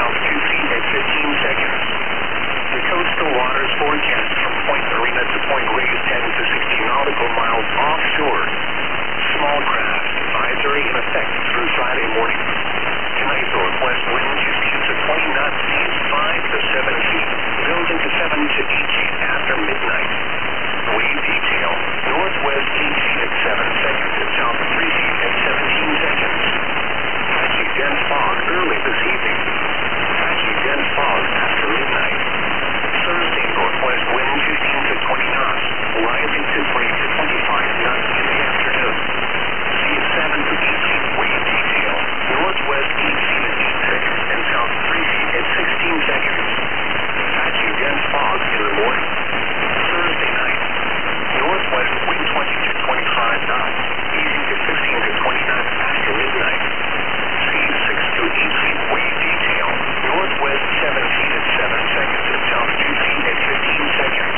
south 2 feet at 15 seconds. The coastal waters forecast from Point Marina to Point Reyes 10 to 60 nautical miles offshore. Small craft advisory in effect through Friday morning. Tonight, northwest wind 15 to 20 knots, seas 5 to 7 feet, building to 7 to 8 feet after midnight. Wave detail, northwest 8 feet at 7 seconds and south 3 feet at 17 seconds. Patchy dense fog early this evening. Patchy dense fog after midnight. Thursday, northwest wind 15 to 20 knots, rising to 20 to 25 knots in the afternoon. Seas 7 to 8 feet, wave detail, northwest 8 feet at 8 seconds and south 3 feet at 16 seconds. Patchy dense fog in the morning. Thursday night, northwest wind 20 to 25 knots, easing to 15 to 20 knots after midnight. Seas 6 to 8 feet, wave detail, northwest 7 feet at 7 seconds and south 2 feet at 15 seconds.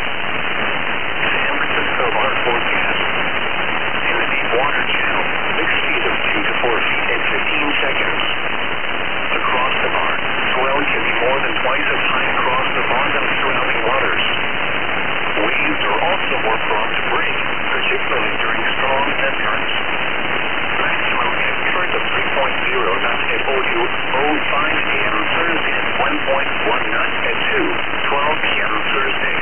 San Francisco bar forecast. In the deep water channel, mixed speed of 2 to 4 feet at 15 seconds. Across the bar, swell can be more than twice as high across the bar than surrounding waters. Waves are also more prone to break, particularly during strong head currents. Maximum head current of 3.0 knots at OU 05 a.m. Thursday and 1.1 knots at 2:12 p.m. Thursday.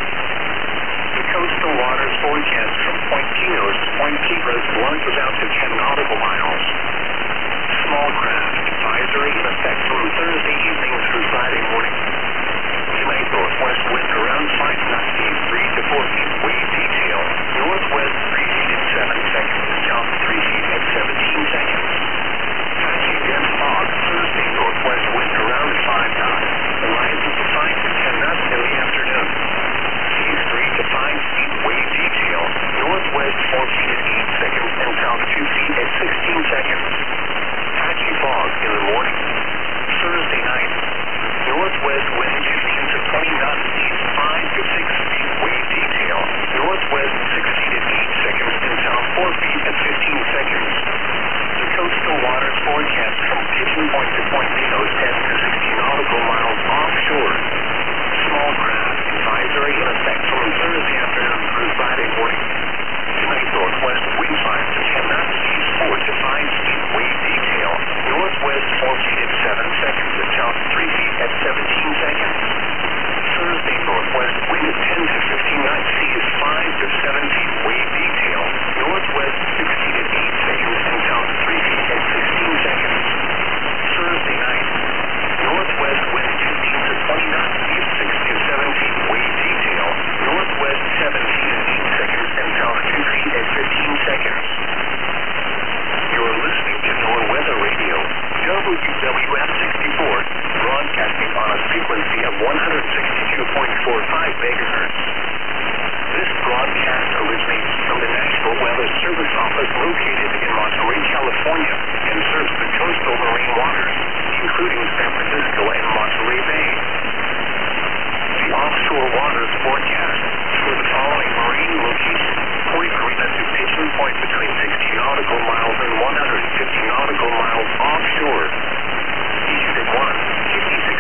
The coastal waters forecast from Point Pinos to Point Quebras launches out to 10 nautical miles. Small craft advisory in effect from Thursday evening through Friday morning. Tonight, northwest wind around 5 knots, seas 3 to 4 feet, wave detail, northwest 3 feet at 7 seconds and south 3 feet at 17 seconds. Patchy dense fog, Thursday, northwest wind around 5 knots, rising to 5 to 10 knots in the afternoon. Seas 3 to 5 feet, wave detail, northwest 4 feet at 8 seconds and south 2 feet at 16 seconds. Patchy fog in the morning. Thursday night, northwest wind 15 to 20 knots, seas 5 to 6 feet, wave detail, northwest 6 feet at 8 seconds and south 4 feet at 15 seconds. The coastal waters forecast from Pigeon Point to Point Pinos 10 to 60 nautical miles offshore. Small craft advisory in effect from Thursday afternoon through Friday morning. Tonight, northwest wind 5 to 10 knots, seas 4 to 5 feet, wave detail, northwest 4 feet at 7 seconds and south 3 feet at 17 seconds. Thursday, northwest wind 10 to 15 knots, seas 5 to 7 feet, wave detail, northwest 6 feet at 8 seconds and south 3 feet at 16 seconds. Thursday night, northwest wind 15 to 20 knots, seas 6 to 7 feet, wave detail, northwest 7 feet at 8 seconds and south 2 feet at 15 seconds. You're listening to NOAA Weather Radio, WWF 64, broadcasting on a frequency of 162.45 MHz.